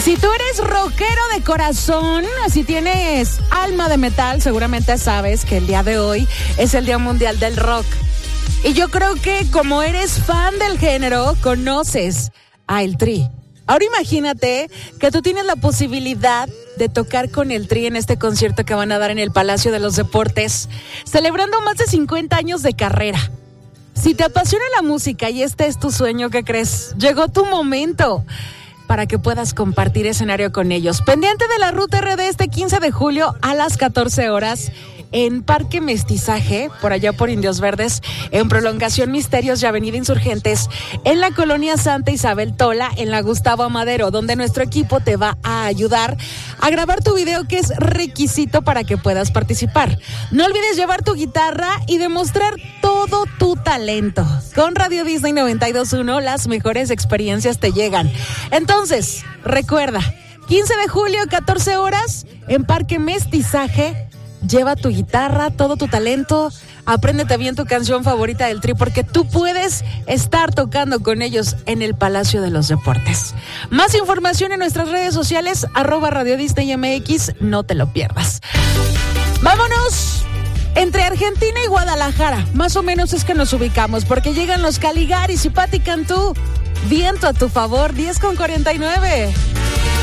Si tú eres rockero de corazón, si tienes alma de metal, seguramente sabes que el día de hoy es el Día Mundial del Rock. Y yo creo que como eres fan del género, conoces a El Tri. Ahora imagínate que tú tienes la posibilidad de tocar con El Tri en este concierto que van a dar en el Palacio de los Deportes, celebrando más de 50 años de carrera. Si te apasiona la música y este es tu sueño, ¿qué crees? Llegó tu momento para que puedas compartir escenario con ellos. Pendiente de la Ruta RD este 15 de julio a las 14 horas en Parque Mestizaje, por allá por Indios Verdes, en Prolongación Misterios y Avenida Insurgentes, en la Colonia Santa Isabel Tola, en la Gustavo Amadero, donde nuestro equipo te va a ayudar a grabar tu video, que es requisito para que puedas participar. No olvides llevar tu guitarra y demostrar todo tu talento. Con Radio Disney 92.1, las mejores experiencias te llegan. Entonces, recuerda, 15 de julio, 14 horas, en Parque Mestizaje. Lleva tu guitarra, todo tu talento, apréndete bien tu canción favorita del Tri, porque tú puedes estar tocando con ellos en el Palacio de los Deportes. Más información en nuestras redes sociales, @Radio Disney MX, no te lo pierdas. Vámonos entre Argentina y Guadalajara, más o menos es que nos ubicamos, porque llegan los Caligaris y Patti Cantú. Viento a tu favor, 10:49.